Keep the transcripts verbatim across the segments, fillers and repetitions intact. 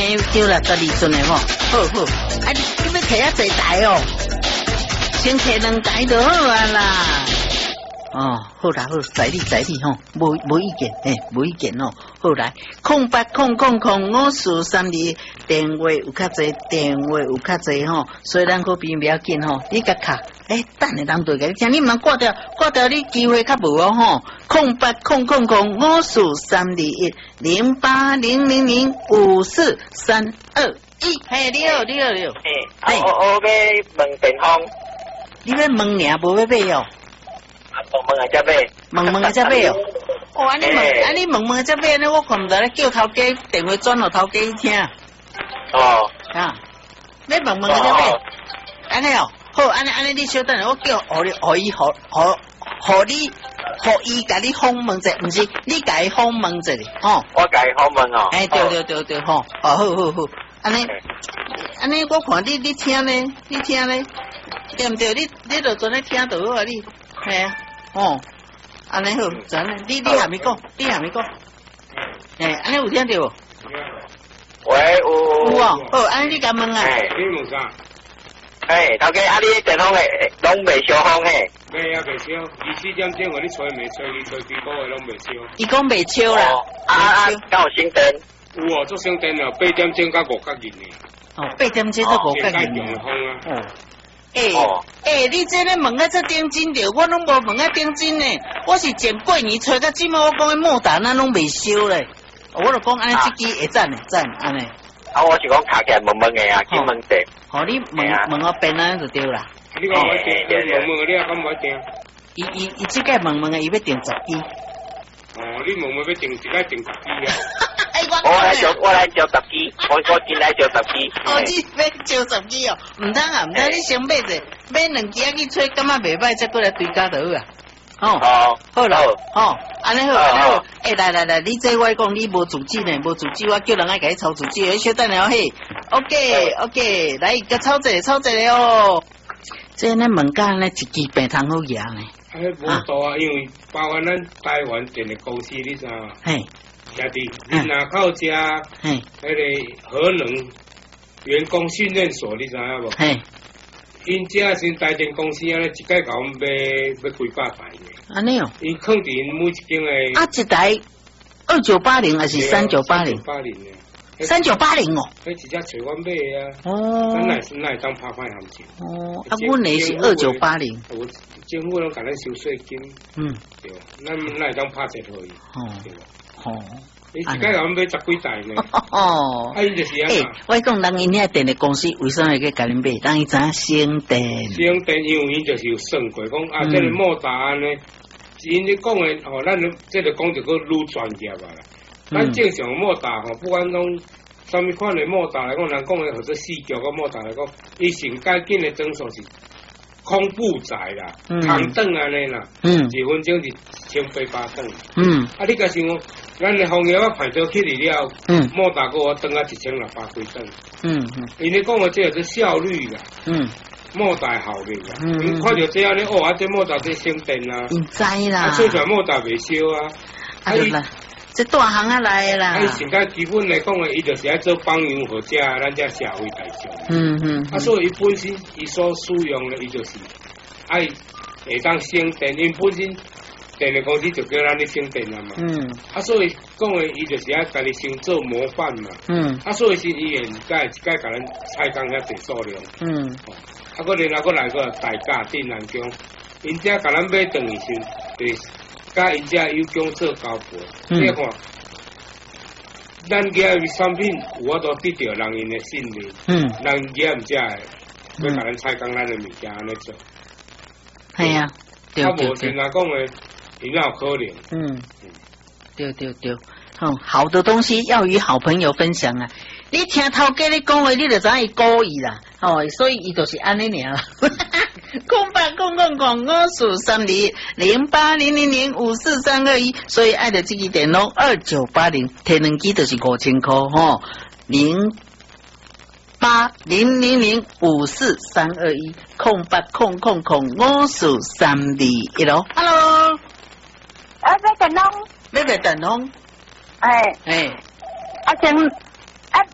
嘿，对啦，十二寸的吼，好好，啊，你你要摕啊侪台哦，先摕两台就好啊啦。哦，好啦好，在你在你吼，无无意见，嘿，无意见哦。好来，空八空空空五四三二，电话有较济，电话有较济吼，所以咱可别不要紧吼，你甲卡，诶，等下人对甲你听，你毋通挂掉，挂掉你机会较无哦吼。空八空空空五四三二一零八零零零五四三二一，嘿，你好你好你好， 嘿，我我要问电风， 你要问尔，无要买哦。 问问啊，才买， 问问啊，才买哦。哦，安尼问，安尼问问啊，才买呢，我看唔到咧，叫头家电话转落头家去听。 哦。 啊，要问问啊，才买。安尼哦，好，安尼安尼，你稍等下，我叫互你，互伊，互互互你，互伊甲你访问者，毋是你甲伊访问者哩，吼。 我甲伊访问哦。 哎，对对对对，吼，哦，好好好，安尼，安尼，我看你你听咧，你听咧，对毋对？你你就专咧听就好啊，你，系啊。哦，安尼好，真诶，你你下面讲，你下面讲，诶，安尼有听到无？ 喂，有。 有哦，好，安尼你甲问啊。 诶，你问啥？诶，头家，啊，你电风诶，拢未烧风嘿？ 未啊，未烧，二四点钟我你吹未吹，你吹几个月拢未烧。 伊讲未烧啦。 啊啊，敢有省电？ 有哦，足省电哦，八点钟到五角日呢。 哦，八點鐘都五角日用風啊。 哦。誒誒，你這咧問啊，這頂真着，我攏無問啊頂真呢。我是前過年吹到即麼，我講嘅莫達咱攏未燒咧。我就講安尼，這支會讚誒讚安尼。 啊，我是講卡起來問問嘅啊，去問者。 好，你問問我邊啊就對啦。 你講我訂，你問問你啊，咁我訂。 伊伊伊即個問問啊，伊要訂十支。 哦，你問問要訂，自家訂十支啊。 我來做，我來做十支，我我進來做十支。 哦，你要做十支哦，唔通啊，唔通你先買者，買兩支去吹，感覺袂歹，再過來對家就好啊。哦，好啦，哦，安尼好，安尼好。誒，來來來，你這我講你無自己呢，無自己，我叫人來甲你抄自己，你小等了嘿。OK OK，來個抄一個，抄一個哦。這呢問講呢，一支病通好贏呢。 誒，無多啊，因為包括咱台灣電力公司，你知嘛？ 嘿。 兄弟，你若靠加迄個核能員工訓練所，你知影無？ 嘿， 因遮先台電公司啊，一屆甲阮買要幾百台呢。 安尼哦。 因肯定每一間誒。 啊，一台二九八零還是三九八零？ 八零誒。 三九八零哦。 迄直接找阮買啊。 哦。 咱乃是乃當拍賣行情。 哦。啊，阮誒是二九八零。 有政府攏甲咱收稅金。嗯。對，咱乃當拍折互伊。哦。對。哦，你一家人買十幾台呢？哦，啊，伊就是安那。 我講人因遐電力公司為什麼會去甲恁買？人伊知影省電。 省電，因為伊就是有算過，講啊，這個莫達安尼，因你講的吼，咱這個講就個愈專業啊啦。咱正常莫達吼，不管講什麼款的莫達來講，人講的或者四腳個莫達來講，伊上解緊的總數是空布載啦，空等安尼啦，一分鐘是千八百等。嗯，啊，你家想講。咱的行業我排到起嚟了，嗯，莫打過我等啊一千六百幾等，嗯嗯，因為講嘅這個是效率啦，嗯，莫打效率啦，嗯，你看到這樣咧，哦，啊，這莫打這省電啊，唔知啦，啊，做出來莫打未燒啊， 啊，啦，這大行啊來啦， 啊，現在基本來講嘅，伊就是愛做幫傭或者咱這社會大眾，嗯嗯，啊，所以伊本身伊所使用嘅，伊就是愛會當省電，因本身。電力公司就叫咱咧省電啊嘛，嗯，啊所以講誒，伊就是愛家己先做模範嘛，嗯，啊所以是伊會解一解甲咱採工遐濟數量，嗯，啊個然後個來個大價定人工，因遮甲咱買轉去先，就是甲因遮有工做交配，你看，咱家嘅產品有法度得到人因嘅信任，嗯，人家毋遮誒，要甲咱採工咱嘅物件安尼做， 係啊，對對對， 啊無是若講誒。你哪有可能？嗯， 對對對，哦，好的東西要與好朋友分享啊！你聽頭家你講話，你就知伊故意啦，哦，所以伊就是安尼爾。空八空空空五四三二零八零零零五四三二一，所以愛的這個電腦二九八零，提兩機就是五千塊吼，零八零零零五四三二一，空八空空空五四三二一咯 ，Hello。 啊，要電筒， 要個電筒， 哎， 哎， 啊先，啊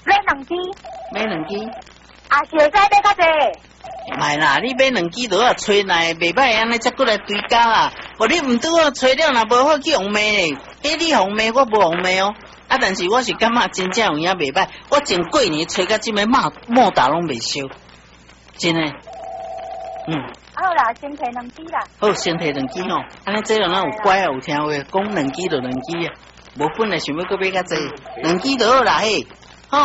买两支， 买两支， 啊，是会使买较济。 买啦，你买两支就啊，吹来袂歹，安尼才过来追加啦。无你毋拄好吹了，若无好去红梅嘞。迄你红梅，我无红梅哦。啊，但是我是感觉真正有影袂歹。我前过年吹到即个莫莫达拢袂烧，真诶。嗯。 好啦，先摕两支啦。 好，先摕两支吼。安尼这样咱有乖啊，有听话，讲两支就两支啊。无本来想要搁买较济，两支就好啦嘿。哦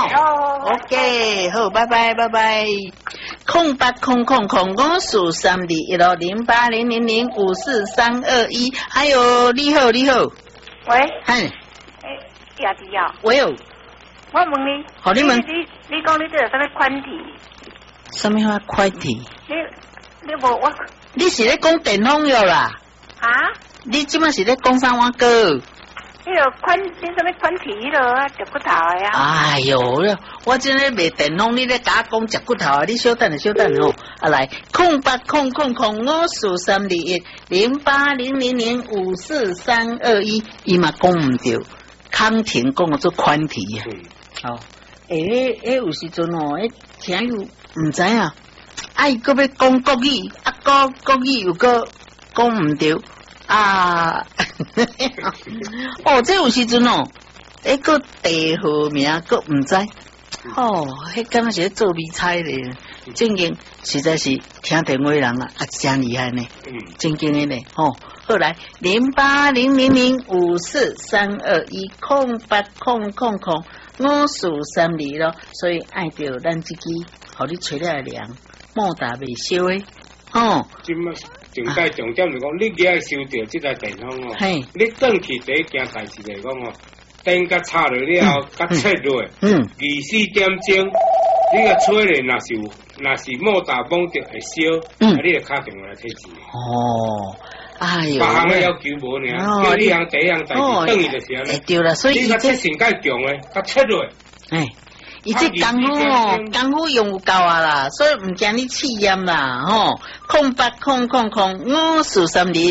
，OK， 好，拜拜，拜拜。空八空空空五四三二一六零八零零零五四三二一。哎呦，你好，你好。 喂。 嗨。 诶，也是哦。 喂哦。 我问你。 好，你问。 你你讲你这有啥物款体？ 什么话快体？ 你你无我。 你是咧讲电风药啦？ 啊？ 你即摆是咧讲啥话歌？ 迄个款，你什么款体迄落啊，食骨头的啊？ 哎呦，我真咧卖电风，你咧甲我讲食骨头啊？你稍等下，稍等下吼。啊来，空八空空空五四三二一零八零零零五四三二一，伊嘛讲唔对，康田讲个做宽体啊。哦，诶诶，有时阵哦，诶，听有唔知啊，啊伊搁要讲国语，啊国国语又搁讲唔对。啊，哦，这有时阵哦，迄个地号名个唔知，哦，迄敢若是咧做米菜咧，正经实在是听电话人啊，啊真厉害呢，正经的呢，哦，后来零八零零零五四三二一空八空空空五四三二咯，所以爱着咱自己，互你吹了凉，莫打未烧诶，哦。 重点重点就讲，你今日收到这台电风哦，你转去第一件代志来讲哦，电甲插落了，甲切落，嗯，二四点钟，你个吹咧，若是有，若是莫打崩着会烧，嗯，你就打电话来退钱。哦，哎呦，别行嘅要求无呢，叫你行第一样代志，等于就是安尼。对啦，所以你个切线介强诶，甲切落，哎。伊这功夫哦，功夫用有够啊啦，所以唔惊你气焰啦，吼。空八空空空五四三二。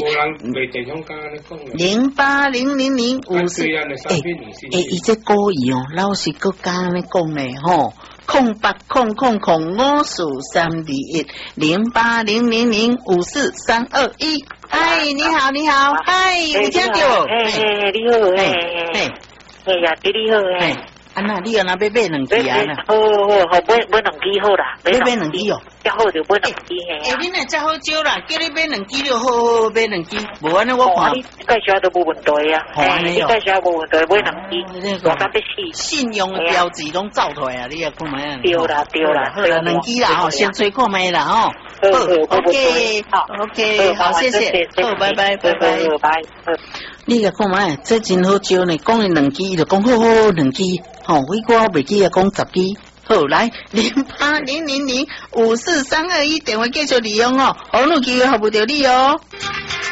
零八零零零五四。诶诶，伊这故意哦，老是搁加安尼讲咧，吼。空八空空空五四三二一零八零零零五四三二一。嗨，你好，你好，嗨，有听到？ 嘿嘿，你好，嘿嘿，嘿呀，你好，嘿。 啊那你要拿买买两支啊？ 好好好，买买两支好啦， 买买两支哦， 较好就买两支嘿。 诶，你若遮好招啦，叫你买两支就好好买两支，无安尼我看。 你介绍都无问题啊，嘿，你介绍无问题，买两支，大家要死。 信用的标志拢走出来啊，你也看卖啊。 对啦对啦， 好啦，两支啦吼，先吹看卖啦吼。好 ，OK， OK， 好，谢谢，好，拜拜，拜拜， 拜。 你个看卖，这真好招呢，讲伊两支，伊就讲好好两支。吼，我我袂记啊，讲十支。好，来零八零零零五四三二一电话继续利用哦，好，你机会服务到你哦。